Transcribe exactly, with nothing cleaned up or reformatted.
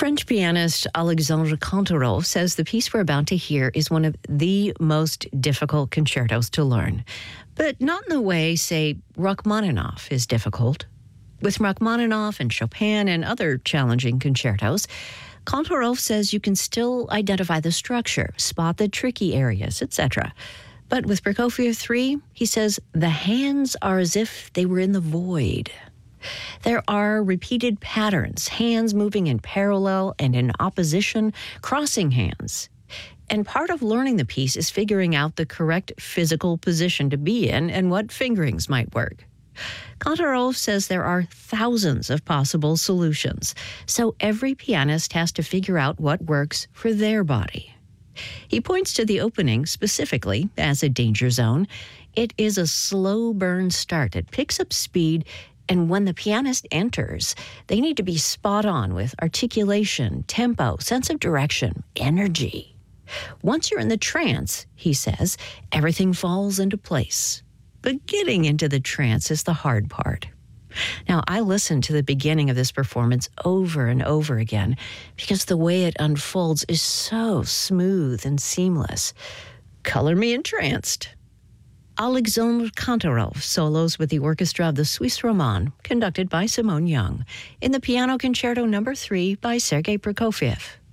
French pianist Alexandre Kantorov says the piece we're about to hear is one of the most difficult concertos to learn, but not in the way, say, Rachmaninoff is difficult. With Rachmaninoff and Chopin and other challenging concertos, Kantorov says you can still identify the structure, spot the tricky areas, et cetera. But with Prokofiev three, he says the hands are as if they were in the void. There are repeated patterns, hands moving in parallel and in opposition, crossing hands. And part of learning the piece is figuring out the correct physical position to be in and what fingerings might work. Kantorov says there are thousands of possible solutions, so every pianist has to figure out what works for their body. He points to the opening specifically as a danger zone. It is a slow burn start. It picks up speed, and when the pianist enters, they need to be spot on with articulation, tempo, sense of direction, energy. Once you're in the trance, he says, everything falls into place. But getting into the trance is the hard part. Now, I listened to the beginning of this performance over and over again because the way it unfolds is so smooth and seamless. Color me entranced. Alexandre Kantorov solos with the orchestra of the Suisse Romande, conducted by Simone Young, in the Piano Concerto Number three by Sergei Prokofiev.